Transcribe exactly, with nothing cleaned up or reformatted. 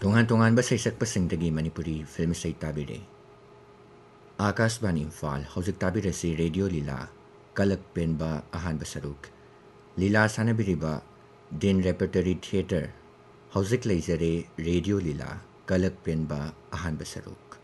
ꯇꯣꯉꯥꯟ ꯇꯣꯉꯥꯟꯕ ꯁꯩꯁꯛꯄꯁꯤꯡꯗꯒꯤ ꯃꯅꯤꯄꯨꯔꯤ ꯐꯤꯜꯝ ꯏꯁꯩ ꯇꯥꯕꯤꯔꯦ꯫ ꯑꯥꯀꯥꯁꯕꯥꯅꯤ ꯏꯝꯐꯥꯜ ꯍꯧꯖꯤꯛ ꯇꯥꯕꯤꯔꯁꯤ ꯔꯦꯗꯤꯑꯣ ꯂꯤꯂꯥ ꯀꯂꯛ ꯄꯦꯟꯕ ꯑꯍꯥꯟꯕ ꯁꯔꯨꯛ꯫ ꯂꯤꯂꯥ ꯁꯥꯟꯅꯕꯤꯔꯤꯕ ꯗꯤꯟ ꯔꯦꯄꯔꯇꯔꯤ ꯊꯤꯌꯦꯇꯔ ꯍꯧꯖꯤꯛ ꯂꯩꯖꯔꯦ ꯔꯦꯗꯤꯑꯣ ꯂꯤꯂꯥ ꯀꯂꯛ ꯄꯦꯟꯕ ꯑꯍꯥꯟꯕ ꯁꯔꯨꯛ꯫